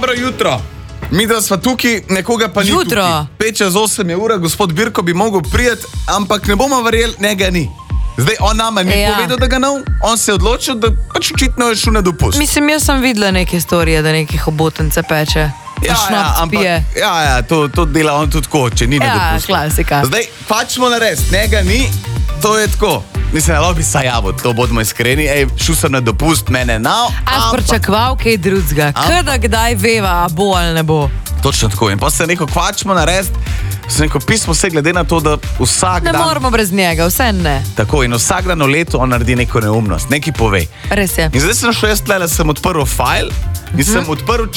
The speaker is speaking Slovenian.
Dobro jutro. Mi da sva tukaj, nekoga pa ni Jutro. tukaj. 5:08 je ura, gospod Birko bi mogel prijeti, ampak ne bomo verjeli, njega ni. Zdaj, on nama ni povedal, da ga nov, on se je odločil, da pač očitno je šel na dopust. Mislim, jaz sem videla neke storije, da nekih hobotence peče. To dela on tudi tako, če ni na dopustu. Klasika. Zdaj, pač smo narediti, njega ni, to je tako. Mislim, da bi se javil, to bodimo iskreni. Šel sem na dopust, mene nav. A pričakoval kaj drugega, kada kdaj veva, a bo ali ne bo. Točno tako. In pa se neko kvačmo narediti, se neko pismo vse glede na to, da vsak dan... Ne moramo brez njega, vse ne. Tako, in vsak dan v letu on naredi neko neumnost, nekaj pove. Res je. In zdaj sem šel jaz tle, da sem odprl file in sem odprl